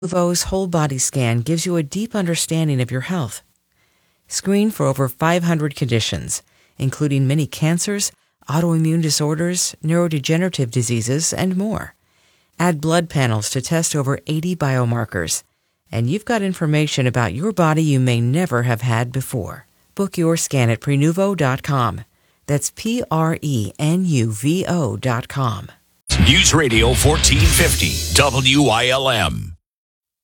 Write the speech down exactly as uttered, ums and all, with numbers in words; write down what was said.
Prenuvo's whole body scan gives you a deep understanding of your health. Screen for over five hundred conditions, including many cancers, autoimmune disorders, neurodegenerative diseases, and more. Add blood panels to test over eighty biomarkers, and you've got information about your body you may never have had before. Book your scan at Prenuvo dot com. That's P R E N U V O dot com. News Radio fourteen fifty, W I L M.